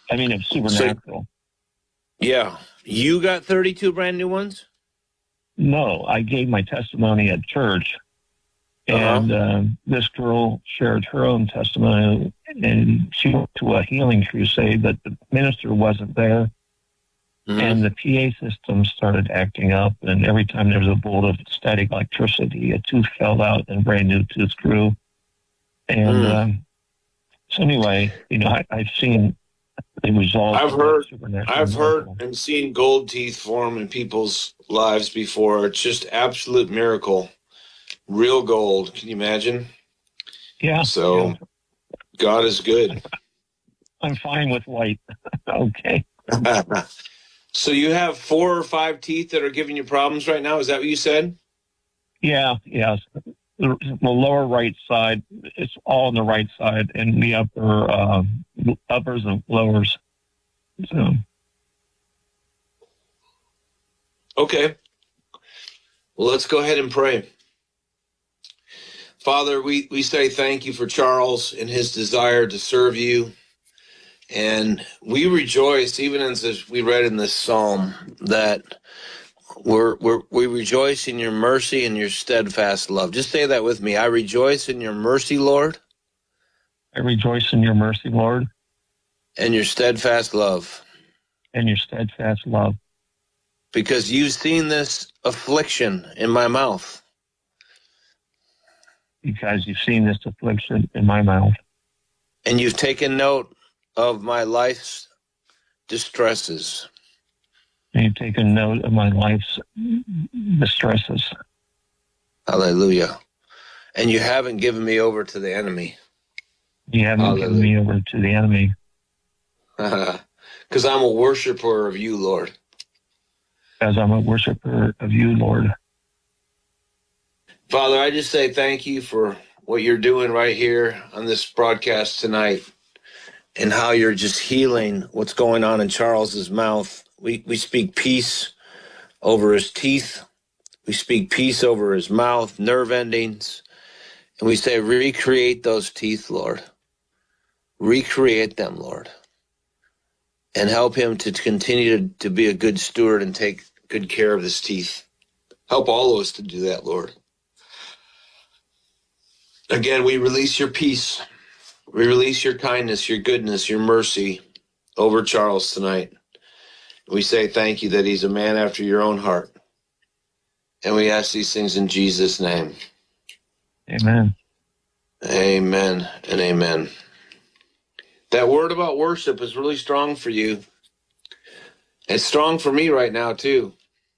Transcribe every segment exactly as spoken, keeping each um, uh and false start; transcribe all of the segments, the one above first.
I mean, it's So, supernatural. yeah. You got thirty-two brand new ones? No, I gave my testimony at church, and Uh-huh. uh, this girl shared her own testimony, and she went to a healing crusade, but the minister wasn't there, Mm-hmm. and the P A system started acting up, and every time there was a bolt of static electricity, a tooth fell out and a brand new tooth grew. And Mm. um, so anyway, you know, I, I've seen the results I've of that heard, supernatural I've heard miracle. and seen gold teeth form in people's lives before. It's just absolute miracle. Real gold. Can you imagine? Yeah, So yeah. God is good. I'm fine with white. Okay. So you have four or five teeth that are giving you problems right now? Is that what you said? Yeah, yeah. The, the lower right side, it's all on the right side, and the upper uh, uppers and lowers. So, Okay. Well, let's go ahead and pray. Father, we, we say thank you for Charles and his desire to serve you. And we rejoice, even as we read in this psalm, that we're, we're, we rejoice in your mercy and your steadfast love. Just say that with me. I rejoice in your mercy, Lord, I rejoice in your mercy, Lord, and your steadfast love, and your steadfast love, because you've seen this affliction in my mouth. because you've seen this affliction in my mouth, And you've taken note of my life's distresses. and you've taken note of my life's distresses, Hallelujah. And you haven't given me over to the enemy. you haven't given me over to the enemy, Because I'm a worshiper of you, Lord. as I'm a worshiper of you, Lord. Father, I just say thank you for what you're doing right here on this broadcast tonight, and how you're just healing what's going on in Charles's mouth. We we speak peace over his teeth. We speak peace over his mouth, nerve endings. And we say, recreate those teeth, Lord. Recreate them, Lord. And help him to continue to, to be a good steward and take good care of his teeth. Help all of us to do that, Lord. Again, we release your peace. We release your kindness, your goodness, your mercy over Charles tonight. We say thank you that he's a man after your own heart. And we ask these things in Jesus' name. Amen. Amen and amen. That word about worship is really strong for you. It's strong for me right now, too.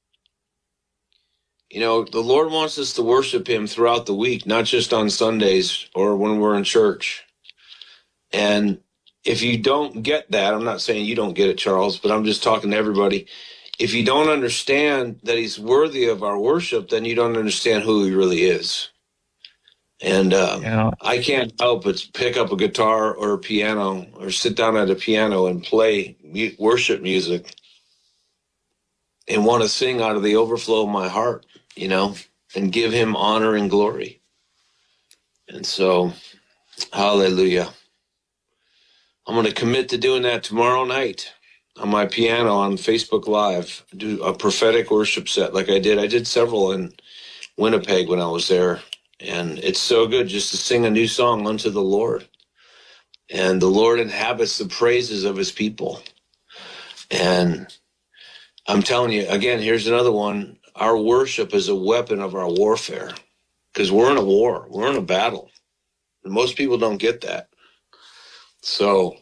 You know, the Lord wants us to worship him throughout the week, not just on Sundays or when we're in church. And if you don't get that, I'm not saying you don't get it, Charles, but I'm just talking to everybody. If you don't understand that he's worthy of our worship, then you don't understand who he really is. And um, Yeah. I can't help but pick up a guitar or a piano or sit down at a piano and play mu- worship music and want to sing out of the overflow of my heart, you know, and give him honor and glory. And so, hallelujah. I'm going to commit to doing that tomorrow night on my piano on Facebook Live, do a prophetic worship set like I did. I did several in Winnipeg when I was there. And it's so good just to sing a new song unto the Lord. And the Lord inhabits the praises of his people. And I'm telling you, again, here's another one. Our worship is a weapon of our warfare, because we're in a war. We're in a battle. And most people don't get that. So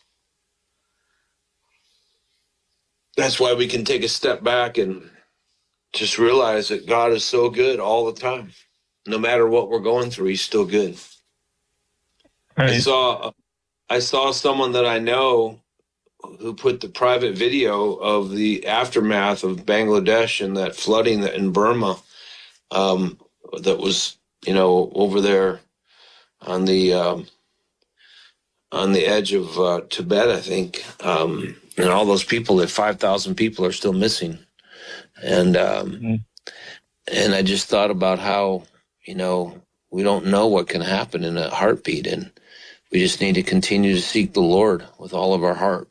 that's why we can take a step back and just realize that God is so good all the time. No matter what we're going through, he's still good. Right. I saw I saw someone that I know who put the private video of the aftermath of Bangladesh and that flooding that in Burma um, that was, you know, over there on the um, on the edge of uh, Tibet, I think. Um, and all those people, that five thousand people are still missing. And um, mm-hmm. and I just thought about how, you know, we don't know what can happen in a heartbeat, and we just need to continue to seek the Lord with all of our heart.